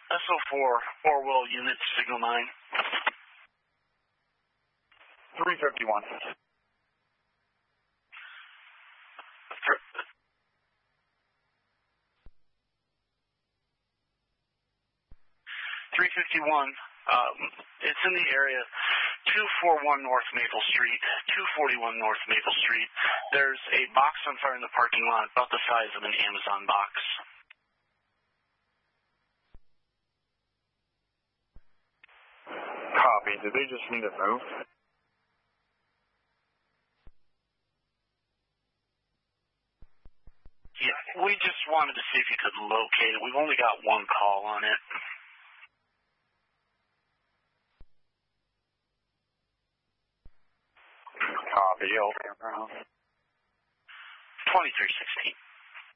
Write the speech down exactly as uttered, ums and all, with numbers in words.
S O four, four-wheel unit, signal nine. three fifty-one. three fifty-one, um, it's in the area, two forty-one North Maple Street, two forty-one North Maple Street. There's a box on fire in the parking lot about the size of an Amazon box. Copy. Did they just need it moved? Yeah, we just wanted to see if you could locate it. We've only got one call on it. Copy. Over. twenty-three sixteen.